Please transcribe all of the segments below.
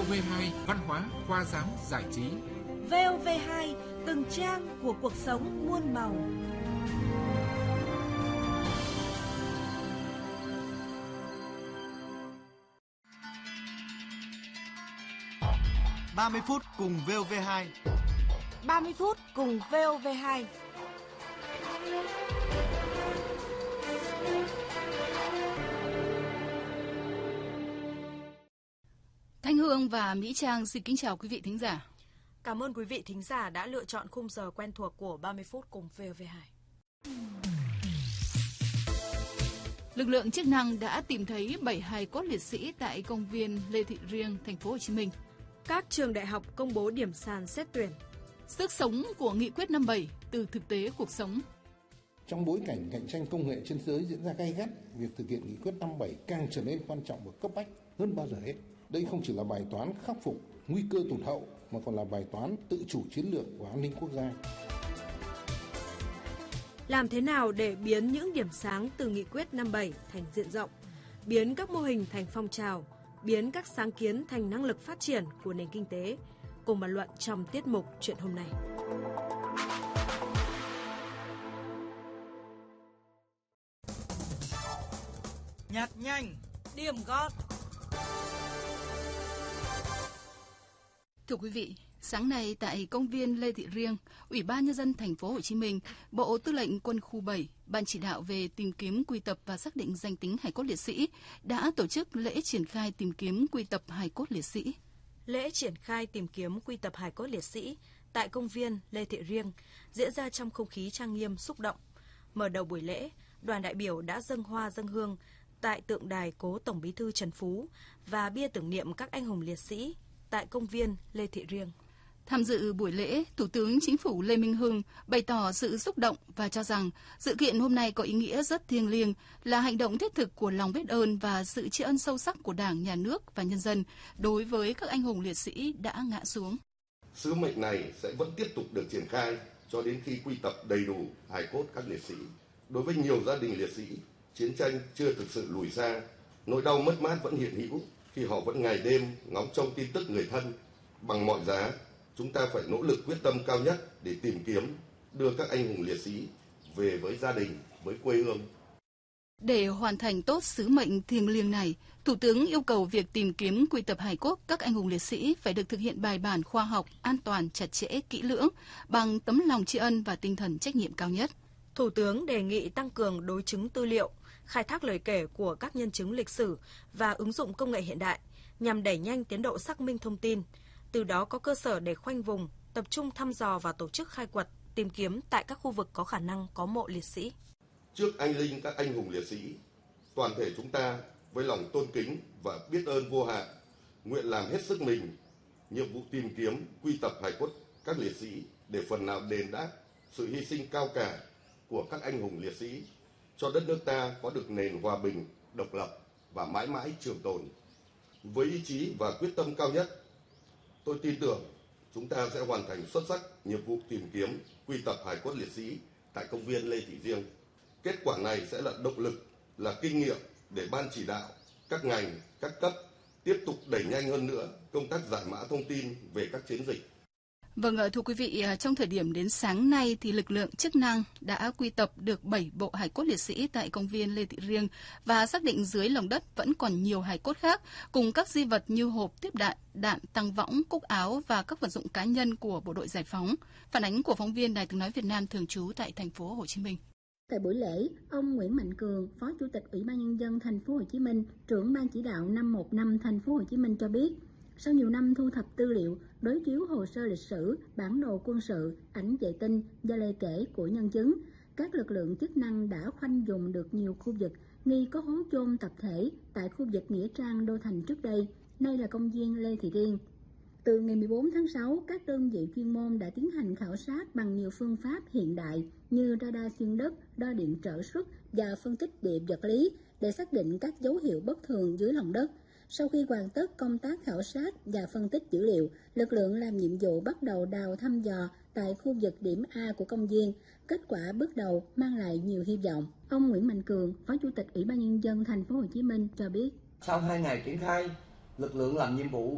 VOV2 Văn hóa, khoa giáo, giải trí. VOV2 từng trang của cuộc sống muôn màu. Ba mươi phút cùng VOV2. 30 phút cùng VOV2. Thanh Hương và Mỹ Trang xin kính chào quý vị thính giả. Cảm ơn quý vị thính giả đã lựa chọn khung giờ quen thuộc của 30 phút cùng VOV2. Lực lượng chức năng đã tìm thấy 7 hài cốt liệt sĩ tại công viên Lê Thị Riêng, thành phố Hồ Chí Minh. Các trường đại học công bố điểm sàn xét tuyển. Sức sống của nghị quyết 57 từ thực tế cuộc sống. Trong bối cảnh cạnh tranh công nghệ trên thế giới diễn ra gay gắt, việc thực hiện nghị quyết 57 càng trở nên quan trọng và cấp bách hơn bao giờ hết. Đây không chỉ là bài toán khắc phục nguy cơ tụt hậu mà còn là bài toán tự chủ chiến lược và an ninh quốc gia. Làm thế nào để biến những điểm sáng từ nghị quyết 57 thành diện rộng, biến các mô hình thành phong trào, biến các sáng kiến thành năng lực phát triển của nền kinh tế? Cùng bàn luận trong tiết mục Chuyện hôm nay. Nhạc nhanh, Điểm gót. Thưa quý vị, sáng nay tại công viên Lê Thị Riêng, Ủy ban Nhân dân thành phố Hồ Chí Minh, Bộ Tư lệnh Quân khu 7, Ban chỉ đạo về tìm kiếm, quy tập và xác định danh tính hài cốt liệt sĩ đã tổ chức lễ triển khai tìm kiếm, quy tập hài cốt liệt sĩ. Lễ triển khai tìm kiếm, quy tập hài cốt liệt sĩ tại công viên Lê Thị Riêng diễn ra trong không khí trang nghiêm, xúc động. Mở đầu buổi lễ, đoàn đại biểu đã dâng hoa dâng hương tại tượng đài cố Tổng Bí thư Trần Phú và bia tưởng niệm các anh hùng liệt sĩ tại công viên Lê Thị Riêng. Tham dự buổi lễ, Thủ tướng Chính phủ Lê Minh Hưng bày tỏ sự xúc động và cho rằng sự kiện hôm nay có ý nghĩa rất thiêng liêng, là hành động thiết thực của lòng biết ơn và sự tri ân sâu sắc của Đảng, Nhà nước và nhân dân đối với các anh hùng liệt sĩ đã ngã xuống. Sứ mệnh này sẽ vẫn tiếp tục được triển khai cho đến khi quy tập đầy đủ hài cốt các liệt sĩ. Đối với nhiều gia đình liệt sĩ, chiến tranh chưa thực sự lùi xa, nỗi đau mất mát vẫn hiện hữu khi họ vẫn ngày đêm ngóng trông tin tức người thân. Bằng mọi giá, chúng ta phải nỗ lực quyết tâm cao nhất để tìm kiếm, đưa các anh hùng liệt sĩ về với gia đình, với quê hương. Để hoàn thành tốt sứ mệnh thiêng liêng này, Thủ tướng yêu cầu việc tìm kiếm, quy tập hài cốt các anh hùng liệt sĩ phải được thực hiện bài bản, khoa học, an toàn, chặt chẽ, kỹ lưỡng, bằng tấm lòng tri ân và tinh thần trách nhiệm cao nhất. Thủ tướng đề nghị tăng cường đối chứng tư liệu, khai thác lời kể của các nhân chứng lịch sử và ứng dụng công nghệ hiện đại nhằm đẩy nhanh tiến độ xác minh thông tin, từ đó có cơ sở để khoanh vùng, tập trung thăm dò và tổ chức khai quật, tìm kiếm tại các khu vực có khả năng có mộ liệt sĩ. Trước anh linh các anh hùng liệt sĩ, toàn thể chúng ta với lòng tôn kính và biết ơn vô hạn, nguyện làm hết sức mình, nhiệm vụ tìm kiếm, quy tập hài cốt các liệt sĩ để phần nào đền đáp sự hy sinh cao cả của các anh hùng liệt sĩ, cho đất nước ta có được nền hòa bình, độc lập và mãi mãi trường tồn. Với ý chí và quyết tâm cao nhất, tôi tin tưởng chúng ta sẽ hoàn thành xuất sắc nhiệm vụ tìm kiếm, quy tập hài cốt liệt sĩ tại công viên Lê Thị Riêng. Kết quả này sẽ là động lực, là kinh nghiệm để Ban chỉ đạo, các ngành, các cấp tiếp tục đẩy nhanh hơn nữa công tác giải mã thông tin về các chiến dịch. Vâng, thưa quý vị, trong thời điểm đến sáng nay thì lực lượng chức năng đã quy tập được 7 bộ hài cốt liệt sĩ tại công viên Lê Thị Riêng và xác định dưới lòng đất vẫn còn nhiều hài cốt khác cùng các di vật như hộp tiếp đạn, đạn tăng võng, cúc áo và các vật dụng cá nhân của bộ đội giải phóng. Phản ánh của phóng viên Đài Tiếng nói Việt Nam thường trú tại thành phố Hồ Chí Minh. Tại buổi lễ, ông Nguyễn Mạnh Cường, Phó Chủ tịch Ủy ban Nhân dân thành phố Hồ Chí Minh, trưởng Ban chỉ đạo 515 thành phố Hồ Chí Minh cho biết, sau nhiều năm thu thập tư liệu, đối chiếu hồ sơ lịch sử, bản đồ quân sự, ảnh vệ tinh và lời kể của nhân chứng, các lực lượng chức năng đã khoanh vùng được nhiều khu vực nghi có hố chôn tập thể tại khu vực Nghĩa Trang Đô Thành trước đây, nay là công viên Lê Thị Riêng. Từ ngày 14 tháng 6, các đơn vị chuyên môn đã tiến hành khảo sát bằng nhiều phương pháp hiện đại như radar xuyên đất, đo điện trở suất và phân tích địa vật lý để xác định các dấu hiệu bất thường dưới lòng đất. Sau khi hoàn tất công tác khảo sát và phân tích dữ liệu, lực lượng làm nhiệm vụ bắt đầu đào thăm dò tại khu vực điểm A của công viên. Kết quả bước đầu mang lại nhiều hy vọng. Ông Nguyễn Mạnh Cường, Phó Chủ tịch Ủy ban Nhân dân thành phố Hồ Chí Minh cho biết. Sau 2 ngày triển khai, lực lượng làm nhiệm vụ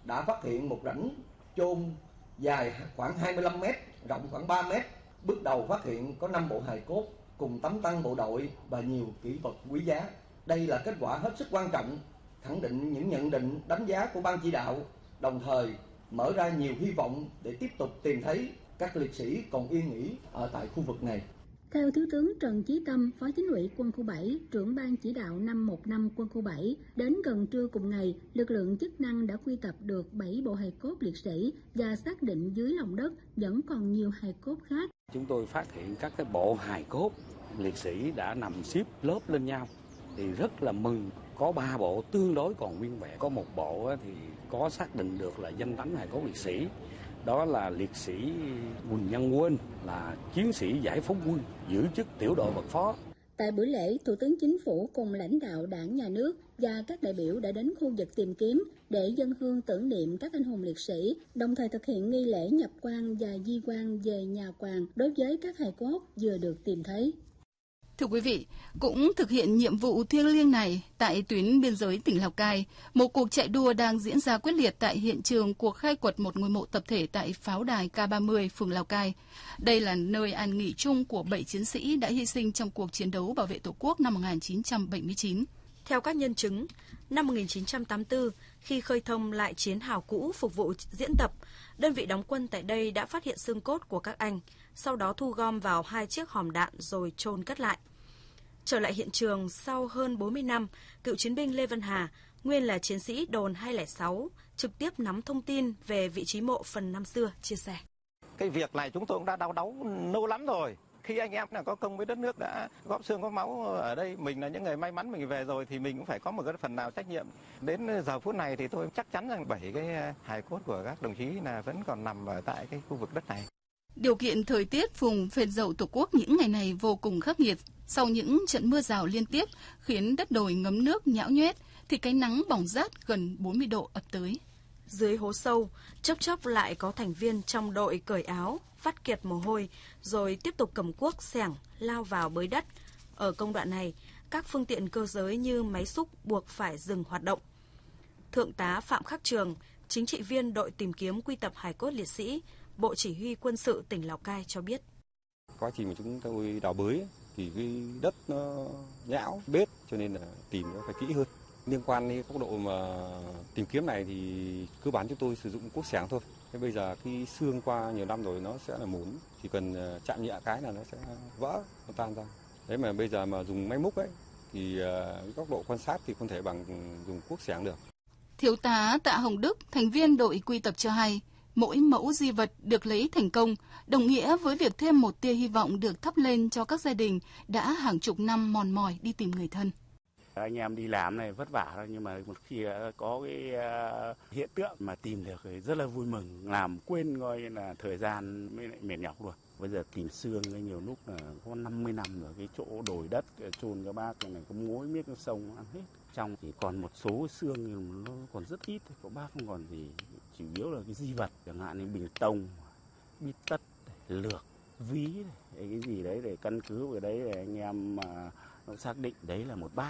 đã phát hiện một rãnh chôn dài khoảng 25 mét, rộng khoảng 3 mét. Bước đầu phát hiện có 5 bộ hài cốt cùng tấm tăng bộ đội và nhiều kỷ vật quý giá. Đây là kết quả hết sức quan trọng, khẳng định những nhận định đánh giá của ban chỉ đạo, đồng thời mở ra nhiều hy vọng để tiếp tục tìm thấy các liệt sĩ còn yên nghỉ ở tại khu vực này. Theo Thiếu tướng Trần Chí Tâm, Phó Chính ủy Quân khu 7, trưởng ban chỉ đạo 515 Quân khu 7, đến gần trưa cùng ngày, lực lượng chức năng đã quy tập được 7 bộ hài cốt liệt sĩ và xác định dưới lòng đất vẫn còn nhiều hài cốt khác. Chúng tôi phát hiện các cái bộ hài cốt liệt sĩ đã nằm xếp lớp lên nhau, thì rất là mừng. Có 3 bộ tương đối còn nguyên vẹn, có một bộ thì có xác định được là danh tánh hài cốt liệt sĩ. Đó là liệt sĩ Quỳnh Nhân Quân, là chiến sĩ giải phóng quân, giữ chức tiểu đội bậc phó. Tại buổi lễ, Thủ tướng Chính phủ cùng lãnh đạo Đảng, Nhà nước và các đại biểu đã đến khu vực tìm kiếm để dâng hương tưởng niệm các anh hùng liệt sĩ, đồng thời thực hiện nghi lễ nhập quan và di quan về nhà quàng đối với các hài cốt vừa được tìm thấy. Thưa quý vị, cũng thực hiện nhiệm vụ thiêng liêng này, tại tuyến biên giới tỉnh Lào Cai, một cuộc chạy đua đang diễn ra quyết liệt tại hiện trường cuộc khai quật một ngôi mộ tập thể tại pháo đài K30, phường Lào Cai. Đây là nơi an nghỉ chung của 7 chiến sĩ đã hy sinh trong cuộc chiến đấu bảo vệ Tổ quốc năm 1979. Theo các nhân chứng, năm 1984, khi khơi thông lại chiến hào cũ phục vụ diễn tập, đơn vị đóng quân tại đây đã phát hiện xương cốt của các anh, sau đó thu gom vào 2 chiếc hòm đạn rồi chôn cất lại. Trở lại hiện trường sau hơn 40 năm, cựu chiến binh Lê Văn Hà, nguyên là chiến sĩ đồn 206, trực tiếp nắm thông tin về vị trí mộ phần năm xưa, chia sẻ. Cái việc này chúng tôi cũng đã đau đáu lâu lắm rồi. Khi anh em có công với đất nước đã góp xương góp máu ở đây, mình là những người may mắn mình về rồi thì mình cũng phải có một cái phần nào trách nhiệm. Đến giờ phút này thì tôi chắc chắn rằng 7 cái hài cốt của các đồng chí là vẫn còn nằm ở tại cái khu vực đất này. Điều kiện thời tiết vùng phên dậu Tổ quốc những ngày này vô cùng khắc nghiệt. Sau những trận mưa rào liên tiếp khiến đất đồi ngấm nước nhão nhoét, thì cái nắng bỏng rát gần 40 độ ập tới. Dưới hố sâu, chốc chốc lại có thành viên trong đội cởi áo, vắt kiệt mồ hôi, rồi tiếp tục cầm cuốc xẻng lao vào bới đất. Ở công đoạn này, các phương tiện cơ giới như máy xúc buộc phải dừng hoạt động. Thượng tá Phạm Khắc Trường, chính trị viên đội tìm kiếm quy tập hài cốt liệt sĩ, Bộ Chỉ huy Quân sự tỉnh Lào Cai cho biết. Quá trình mà chúng tôi đào bới thì cái đất nó nhão, bết, cho nên là tìm nó phải kỹ hơn. Liên quan đến góc độ mà tìm kiếm này thì cơ bản chúng tôi sử dụng cuốc xẻng thôi. Thế bây giờ cái xương qua nhiều năm rồi nó sẽ là mủn, chỉ cần chạm nhẹ cái là nó sẽ vỡ, nó tan ra. Đấy mà bây giờ mà dùng máy múc ấy thì góc độ quan sát thì không thể bằng dùng cuốc xẻng được. Thiếu tá Tạ Hồng Đức, thành viên đội quy tập cho hay, mỗi mẫu di vật được lấy thành công đồng nghĩa với việc thêm một tia hy vọng được thắp lên cho các gia đình đã hàng chục năm mòn mỏi đi tìm người thân. Anh em đi làm này vất vả thôi, nhưng mà một khi có cái hiện tượng mà tìm được thì rất là vui mừng, làm quên coi là thời gian mới lại mệt nhọc rồi. Bây giờ tìm xương nhiều lúc là có 50 năm rồi, cái chỗ đồi đất chôn các bác này có mối miết nó sông ăn hết. Trong thì còn một số xương nó còn rất ít, các bác không còn gì, chủ yếu là cái di vật, chẳng hạn như bình tông, bít tất, lược, ví, cái gì đấy để căn cứ vào đấy để anh em nó xác định đấy là một bác.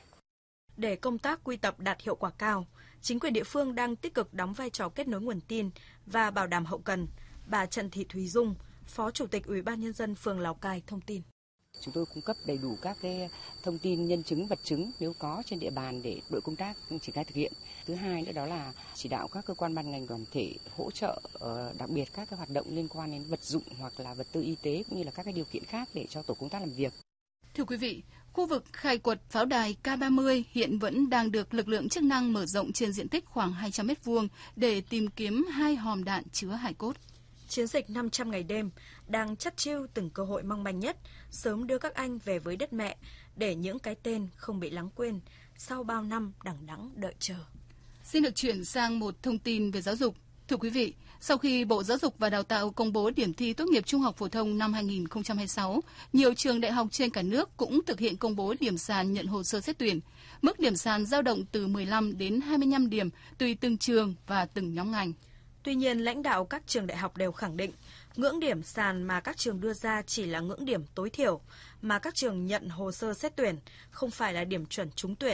Để công tác quy tập đạt hiệu quả cao, chính quyền địa phương đang tích cực đóng vai trò kết nối nguồn tin và bảo đảm hậu cần. Bà Trần Thị Thúy Dung, Phó Chủ tịch Ủy ban Nhân dân phường Lào Cai thông tin. Chúng tôi cung cấp đầy đủ các cái thông tin nhân chứng, vật chứng nếu có trên địa bàn để đội công tác triển khai thực hiện. Thứ hai nữa đó là chỉ đạo các cơ quan ban ngành đoàn thể hỗ trợ đặc biệt các cái hoạt động liên quan đến vật dụng hoặc là vật tư y tế cũng như là các cái điều kiện khác để cho tổ công tác làm việc. Thưa quý vị, khu vực khai quật pháo đài K30 hiện vẫn đang được lực lượng chức năng mở rộng trên diện tích khoảng 200 m2 để tìm kiếm 2 hòm đạn chứa hài cốt. Chiến dịch 500 ngày đêm đang chắt chiu từng cơ hội mong manh nhất sớm đưa các anh về với đất mẹ để những cái tên không bị lãng quên sau bao năm đằng đẵng đợi chờ. Xin được chuyển sang một thông tin về giáo dục. Thưa quý vị, sau khi Bộ Giáo dục và Đào tạo công bố điểm thi tốt nghiệp trung học phổ thông năm 2026, nhiều trường đại học trên cả nước cũng thực hiện công bố điểm sàn nhận hồ sơ xét tuyển. Mức điểm sàn dao động từ 15 đến 25 điểm tùy từng trường và từng nhóm ngành. Tuy nhiên, lãnh đạo các trường đại học đều khẳng định, ngưỡng điểm sàn mà các trường đưa ra chỉ là ngưỡng điểm tối thiểu, mà các trường nhận hồ sơ xét tuyển, không phải là điểm chuẩn trúng tuyển.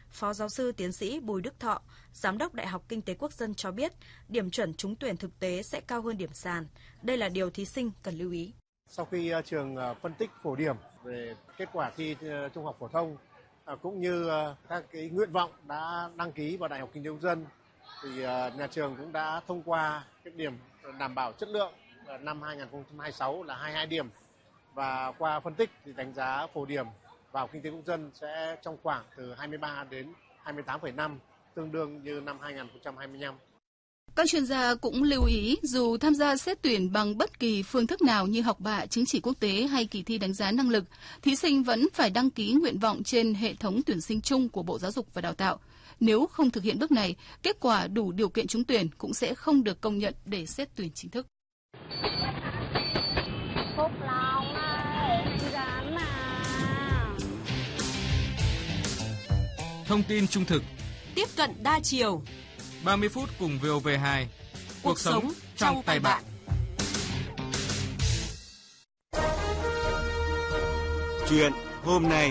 Phó giáo sư tiến sĩ Bùi Đức Thọ, Giám đốc Đại học Kinh tế Quốc dân cho biết, điểm chuẩn trúng tuyển thực tế sẽ cao hơn điểm sàn. Đây là điều thí sinh cần lưu ý. Sau khi trường phân tích phổ điểm về kết quả thi trung học phổ thông cũng như các cái nguyện vọng đã đăng ký vào Đại học Kinh tế Quốc dân, thì nhà trường cũng đã thông qua cái điểm đảm bảo chất lượng năm 2026 là 22 điểm, và qua phân tích thì đánh giá phổ điểm vào Kinh tế Quốc dân sẽ trong khoảng từ 23 đến 28,5, tương đương như năm 2025. Các chuyên gia cũng lưu ý, dù tham gia xét tuyển bằng bất kỳ phương thức nào như học bạ, chứng chỉ quốc tế hay kỳ thi đánh giá năng lực, thí sinh vẫn phải đăng ký nguyện vọng trên hệ thống tuyển sinh chung của Bộ Giáo dục và Đào tạo. Nếu không thực hiện bước này, kết quả đủ điều kiện trúng tuyển cũng sẽ không được công nhận để xét tuyển chính thức. Thông tin trung thực, tiếp cận đa chiều. 30 phút cùng VOV2. Cuộc sống trong tay bạn. Chuyện hôm nay.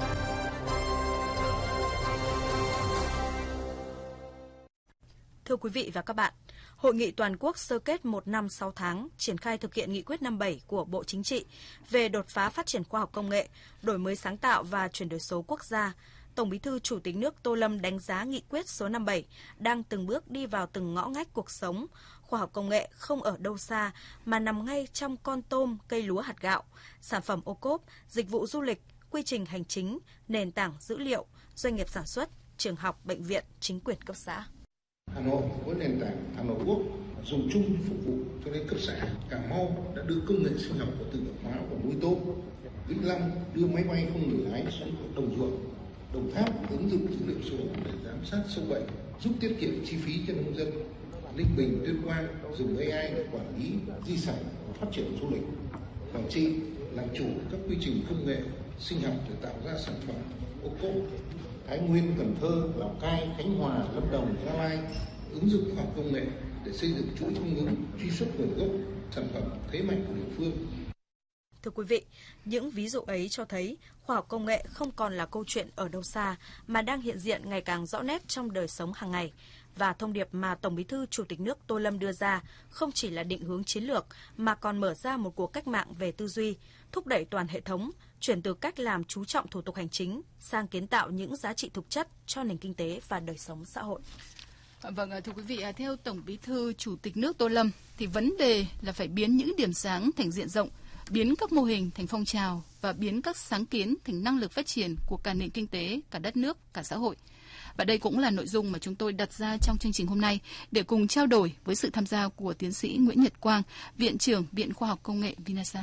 Thưa quý vị và các bạn, Hội nghị toàn quốc sơ kết 1 năm 6 tháng triển khai thực hiện nghị quyết 57 của Bộ Chính trị về đột phá phát triển khoa học công nghệ, đổi mới sáng tạo và chuyển đổi số quốc gia, Tổng Bí thư Chủ tịch nước Tô Lâm đánh giá nghị quyết số 57 đang từng bước đi vào từng ngõ ngách cuộc sống. Khoa học công nghệ không ở đâu xa mà nằm ngay trong con tôm, cây lúa hạt gạo, sản phẩm ô cốp, dịch vụ du lịch, quy trình hành chính, nền tảng dữ liệu, doanh nghiệp sản xuất, trường học, bệnh viện, chính quyền cấp xã. Hà Nội với nền tảng Hà Nội Quốc dùng chung phục vụ cho đến cấp xã. Cà Mau đã đưa công nghệ sinh học và tự động hóa vào nuôi tôm. Vĩnh Long đưa máy bay không người lái xuống đồng ruộng. Đồng Tháp ứng dụng dữ liệu số để giám sát sâu bệnh, giúp tiết kiệm chi phí cho nông dân. Ninh Bình, Tuyên Quang dùng AI để quản lý di sản và phát triển du lịch. Quảng Trị làm chủ các quy trình công nghệ sinh học để tạo ra sản phẩm ô cốp. Thái Nguyên, Cần Thơ, Lào Cai, Khánh Hòa, Lâm Đồng, Gia Lai ứng dụng khoa học công nghệ để xây dựng chuỗi cung ứng, truy xuất nguồn gốc sản phẩm thế mạnh của địa phương. Thưa quý vị, những ví dụ ấy cho thấy khoa học công nghệ không còn là câu chuyện ở đâu xa mà đang hiện diện ngày càng rõ nét trong đời sống hàng ngày. Và thông điệp mà Tổng Bí thư Chủ tịch nước Tô Lâm đưa ra không chỉ là định hướng chiến lược mà còn mở ra một cuộc cách mạng về tư duy, thúc đẩy toàn hệ thống, chuyển từ cách làm chú trọng thủ tục hành chính sang kiến tạo những giá trị thực chất cho nền kinh tế và đời sống xã hội. Vâng, thưa quý vị, theo Tổng Bí thư Chủ tịch nước Tô Lâm thì vấn đề là phải biến những điểm sáng thành diện rộng, biến các mô hình thành phong trào và biến các sáng kiến thành năng lực phát triển của cả nền kinh tế, cả đất nước, cả xã hội. Và đây cũng là nội dung mà chúng tôi đặt ra trong chương trình hôm nay để cùng trao đổi với sự tham gia của tiến sĩ Nguyễn Nhật Quang, Viện trưởng Viện Khoa học Công nghệ Vinasa.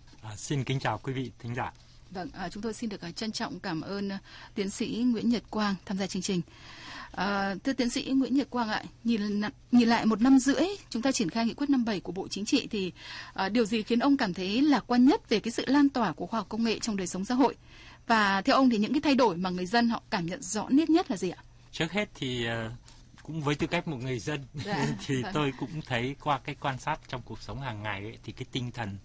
Xin kính chào quý vị thính giả. Vâng, chúng tôi xin được trân trọng cảm ơn tiến sĩ Nguyễn Nhật Quang tham gia chương trình. Thưa tiến sĩ Nguyễn Nhật Quang ạ, nhìn lại 1 năm rưỡi chúng ta triển khai nghị quyết 57 của Bộ Chính trị thì điều gì khiến ông cảm thấy lạc quan nhất về cái sự lan tỏa của khoa học công nghệ trong đời sống xã hội? Và theo ông thì những cái thay đổi mà người dân họ cảm nhận rõ nét nhất là gì ạ? Trước hết thì cũng với tư cách một người dân thì tôi cũng thấy qua cái quan sát trong cuộc sống hàng ngày ấy, thì cái tinh thần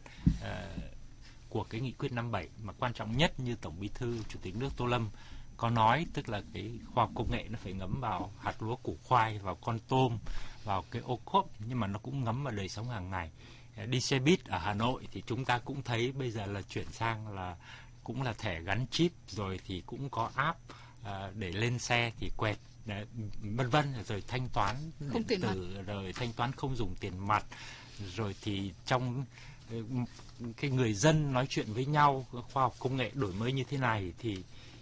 của cái nghị quyết 57 mà quan trọng nhất như Tổng Bí thư Chủ tịch nước Tô Lâm có nói, tức là cái khoa học công nghệ nó phải ngấm vào hạt lúa củ khoai, vào con tôm, vào cái ô cốp, nhưng mà nó cũng ngấm vào đời sống hàng ngày. Đi xe buýt ở Hà Nội thì chúng ta cũng thấy bây giờ là chuyển sang là cũng là thẻ gắn chip, rồi thì cũng có app để lên xe thì quẹt vân vân, rồi thanh toán điện tử, rồi thanh toán không dùng tiền mặt, rồi thì trong cái người dân nói chuyện với nhau, khoa học công nghệ đổi mới như thế này thì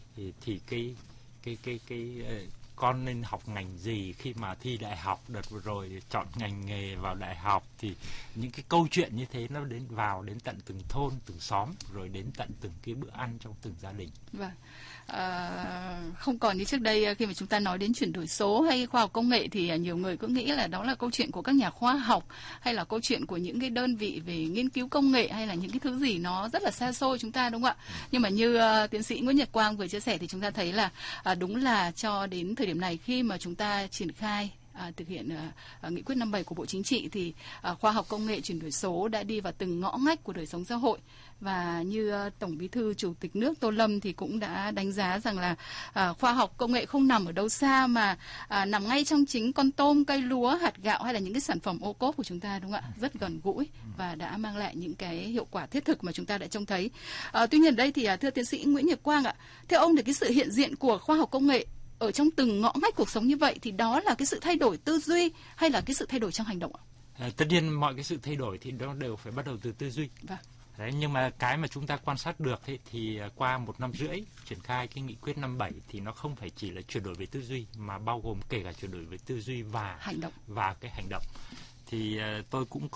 cái con nên học ngành gì khi mà thi đại học, đợt vừa rồi chọn ngành nghề vào đại học, thì những cái câu chuyện như thế nó đến tận từng thôn, từng xóm, rồi đến tận từng cái bữa ăn trong từng gia đình. Vâng. Không còn như trước đây khi mà chúng ta nói đến chuyển đổi số hay khoa học công nghệ thì nhiều người cứ nghĩ là đó là câu chuyện của các nhà khoa học hay là câu chuyện của những cái đơn vị về nghiên cứu công nghệ hay là những cái thứ gì nó rất là xa xôi chúng ta, đúng không ạ? Nhưng mà như tiến sĩ Nguyễn Nhật Quang vừa chia sẻ thì chúng ta thấy là đúng là cho đến thời điểm này khi mà chúng ta triển khai thực hiện nghị quyết 57 của Bộ Chính trị thì khoa học công nghệ chuyển đổi số đã đi vào từng ngõ ngách của đời sống xã hội. Và như Tổng Bí thư Chủ tịch nước Tô Lâm thì cũng đã đánh giá rằng là khoa học công nghệ không nằm ở đâu xa mà nằm ngay trong chính con tôm, cây lúa, hạt gạo hay là những cái sản phẩm ô cốp của chúng ta, đúng không ạ? Rất gần gũi và đã mang lại những cái hiệu quả thiết thực mà chúng ta đã trông thấy. Tuy nhiên đây thì thưa tiến sĩ Nguyễn Nhật Quang ạ, theo ông thì cái sự hiện diện của khoa học công nghệ ở trong từng ngõ ngách cuộc sống như vậy thì đó là cái sự thay đổi tư duy hay là cái sự thay đổi trong hành động ạ? Tất nhiên mọi cái sự thay đổi thì nó đều phải bắt đầu từ tư duy. Vâng. Đấy, nhưng mà cái mà chúng ta quan sát được thì qua 1 năm rưỡi triển khai cái nghị quyết 57 thì nó không phải chỉ là chuyển đổi về tư duy mà bao gồm kể cả chuyển đổi về tư duy và hành động. Và cái hành động. Thì tôi cũng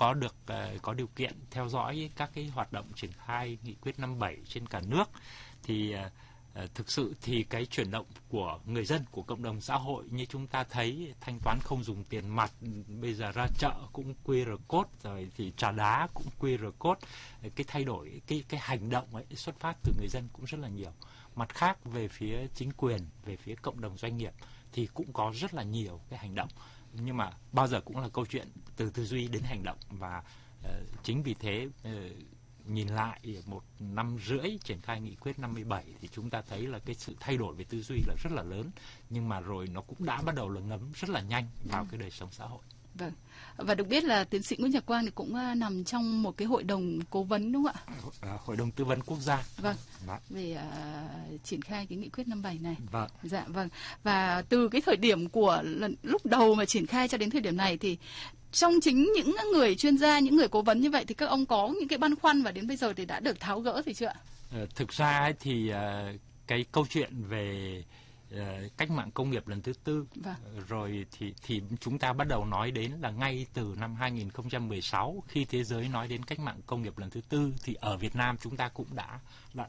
có điều kiện theo dõi các cái hoạt động triển khai nghị quyết 57 trên cả nước. Thì thực sự thì cái chuyển động của người dân, của cộng đồng xã hội như chúng ta thấy thanh toán không dùng tiền mặt, bây giờ ra chợ cũng QR code, rồi thì trà đá cũng QR code. Cái thay đổi, cái hành động ấy xuất phát từ người dân cũng rất là nhiều. Mặt khác về phía chính quyền, về phía cộng đồng doanh nghiệp thì cũng có rất là nhiều cái hành động. Nhưng mà bao giờ cũng là câu chuyện từ tư duy đến hành động. Và chính vì thế nhìn lại 1 năm rưỡi triển khai nghị quyết 57 thì chúng ta thấy là cái sự thay đổi về tư duy là rất là lớn, nhưng mà rồi nó cũng đã bắt đầu là ngấm rất là nhanh vào cái đời sống xã hội. Vâng. Và được biết là tiến sĩ Nguyễn Nhật Quang thì cũng nằm trong một cái hội đồng cố vấn, đúng không ạ? Hội đồng tư vấn quốc gia. Vâng. Về triển khai cái nghị quyết 57 này. Vâng. Dạ vâng. Và từ cái thời điểm của lúc đầu mà triển khai cho đến thời điểm này thì trong chính những người chuyên gia, những người cố vấn như vậy thì các ông có những cái băn khoăn và đến bây giờ thì đã được tháo gỡ thì chưa ạ? Thực ra thì cái câu chuyện về cách mạng công nghiệp lần thứ tư, vâng. Rồi thì chúng ta bắt đầu nói đến là ngay từ năm 2016 khi thế giới nói đến cách mạng công nghiệp lần thứ tư thì ở Việt Nam chúng ta cũng đã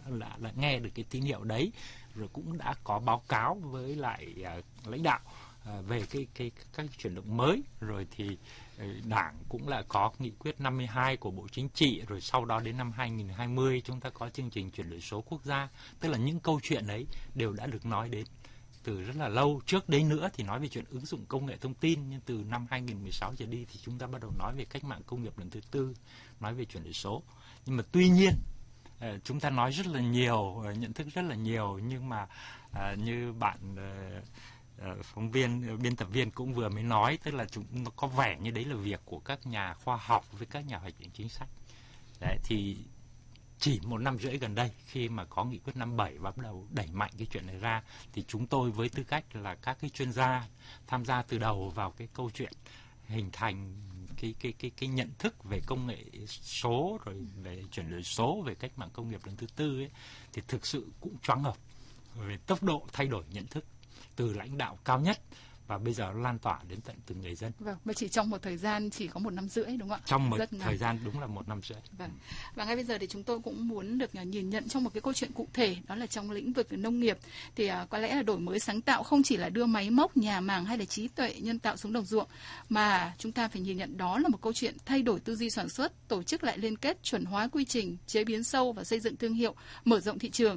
nghe được cái tín hiệu đấy, rồi cũng đã có báo cáo với lại lãnh đạo về các chuyển động mới, rồi thì Đảng cũng là có nghị quyết 52 của Bộ Chính trị, rồi sau đó đến năm 2020 chúng ta có chương trình chuyển đổi số quốc gia. Tức là những câu chuyện ấy đều đã được nói đến từ rất là lâu. Trước đấy nữa thì nói về chuyện ứng dụng công nghệ thông tin, nhưng từ năm 2016 trở đi thì chúng ta bắt đầu nói về cách mạng công nghiệp lần thứ tư, nói về chuyển đổi số. Nhưng mà tuy nhiên chúng ta nói rất là nhiều, nhận thức rất là nhiều, nhưng mà như bạn phóng viên, biên tập viên cũng vừa mới nói, tức là nó có vẻ như đấy là việc của các nhà khoa học với các nhà hoạch định chính sách. Đấy, thì chỉ 1 năm rưỡi gần đây khi mà có nghị quyết 57 và bắt đầu đẩy mạnh cái chuyện này ra thì chúng tôi với tư cách là các cái chuyên gia tham gia từ đầu vào cái câu chuyện hình thành cái nhận thức về công nghệ số, rồi về chuyển đổi số, về cách mạng công nghiệp lần thứ tư ấy, thì thực sự cũng choáng ngợp về tốc độ thay đổi nhận thức từ lãnh đạo cao nhất và bây giờ lan tỏa đến tận từng người dân. Vâng, mà chỉ trong một thời gian chỉ có 1 năm rưỡi, đúng không ạ? Trong một thời gian đúng là 1 năm rưỡi. Vâng. Và ngay bây giờ thì chúng tôi cũng muốn được nhìn nhận trong một cái câu chuyện cụ thể, đó là trong lĩnh vực nông nghiệp thì có lẽ là đổi mới sáng tạo không chỉ là đưa máy móc, nhà màng hay là trí tuệ nhân tạo xuống đồng ruộng, mà chúng ta phải nhìn nhận đó là một câu chuyện thay đổi tư duy sản xuất, tổ chức lại liên kết, chuẩn hóa quy trình, chế biến sâu và xây dựng thương hiệu, mở rộng thị trường.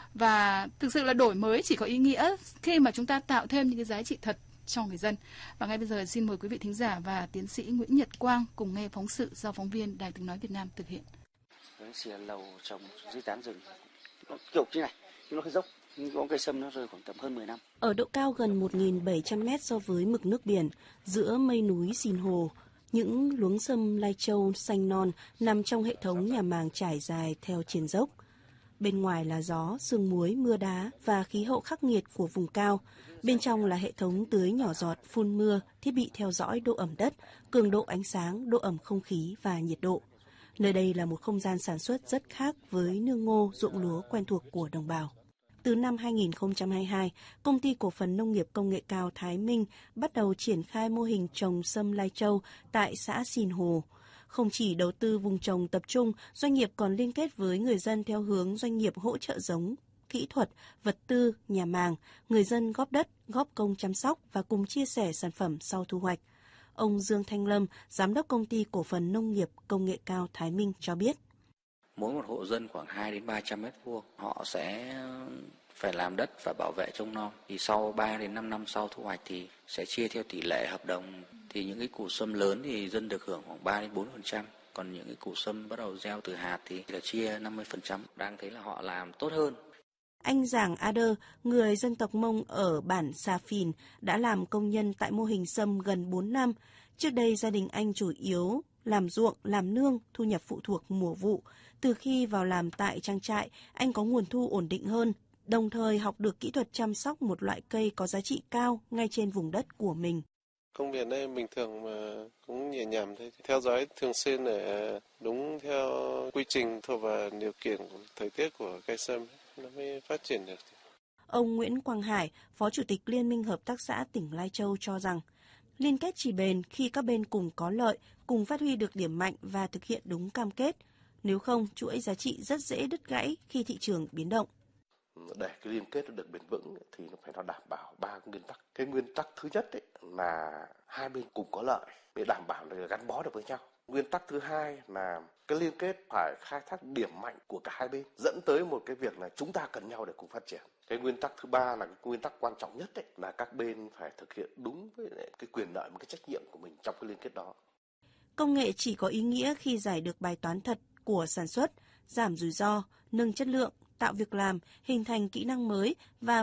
Và thực sự là đổi mới chỉ có ý nghĩa khi mà chúng ta tạo thêm những cái giá trị thật cho người dân. Và ngay bây giờ xin mời quý vị thính giả và tiến sĩ Nguyễn Nhật Quang cùng nghe phóng sự do phóng viên Đài Tiếng nói Việt Nam thực hiện. Xìa lầu trồng dưới tán rừng, nó kiểu như này, nhưng nó hơi dốc, nhưng có cây sâm nó rơi khoảng tầm hơn 10 năm. Ở độ cao gần 1.700 mét so với mực nước biển, giữa mây núi Sìn Hồ, những luống sâm lai châu xanh non nằm trong hệ thống nhà màng trải dài theo triền dốc. Bên ngoài là gió, sương muối, mưa đá và khí hậu khắc nghiệt của vùng cao. Bên trong là hệ thống tưới nhỏ giọt, phun mưa, thiết bị theo dõi độ ẩm đất, cường độ ánh sáng, độ ẩm không khí và nhiệt độ. Nơi đây là một không gian sản xuất rất khác với nương ngô, ruộng lúa quen thuộc của đồng bào. Từ năm 2022, Công ty Cổ phần Nông nghiệp Công nghệ cao Thái Minh bắt đầu triển khai mô hình trồng sâm lai châu tại xã Sìn Hồ. Không chỉ đầu tư vùng trồng tập trung, doanh nghiệp còn liên kết với người dân theo hướng doanh nghiệp hỗ trợ giống, kỹ thuật, vật tư, nhà màng, người dân góp đất, góp công chăm sóc và cùng chia sẻ sản phẩm sau thu hoạch. Ông Dương Thanh Lâm, Giám đốc Công ty Cổ phần Nông nghiệp Công nghệ cao Thái Minh cho biết. Mỗi một hộ dân khoảng 2 đến 300 mét vuông, họ sẽ phải làm đất và bảo vệ trông nom. Thì sau 3 đến 5 năm sau thu hoạch thì sẽ chia theo tỷ lệ hợp đồng. Thì những cái củ sâm lớn thì dân được hưởng khoảng 3 đến 4%. Còn những cái củ sâm bắt đầu gieo từ hạt thì là chia 50%. Đang thấy là họ làm tốt hơn. Anh Giàng A Đơ, người dân tộc Mông ở bản Sa Phìn, đã làm công nhân tại mô hình sâm gần 4 năm. Trước đây gia đình anh chủ yếu làm ruộng, làm nương, thu nhập phụ thuộc mùa vụ. Từ khi vào làm tại trang trại, anh có nguồn thu ổn định hơn, đồng thời học được kỹ thuật chăm sóc một loại cây có giá trị cao ngay trên vùng đất của mình. Công việc đây bình thường mà cũng nhẹ nhàng thôi. Theo dõi thường xuyên để đúng theo quy trình thuộc và điều kiện của thời tiết của cây sâm nó mới phát triển được. Ông Nguyễn Quang Hải, Phó Chủ tịch Liên minh Hợp tác xã tỉnh Lai Châu cho rằng, liên kết chỉ bền khi các bên cùng có lợi, cùng phát huy được điểm mạnh và thực hiện đúng cam kết. Nếu không, chuỗi giá trị rất dễ đứt gãy khi thị trường biến động. Để cái liên kết được bền vững thì nó phải đảm bảo 3 nguyên tắc. Cái nguyên tắc thứ nhất là hai bên cùng có lợi để đảm bảo là gắn bó được với nhau. Nguyên tắc thứ hai là cái liên kết phải khai thác điểm mạnh của cả hai bên, dẫn tới một cái việc là chúng ta cần nhau để cùng phát triển. Cái nguyên tắc thứ ba là cái nguyên tắc quan trọng nhất là các bên phải thực hiện đúng với cái quyền lợi và cái trách nhiệm của mình trong cái liên kết đó. Công nghệ chỉ có ý nghĩa khi giải được bài toán thật của sản xuất, giảm rủi ro, nâng chất lượng, tạo việc làm, hình thành kỹ năng mới và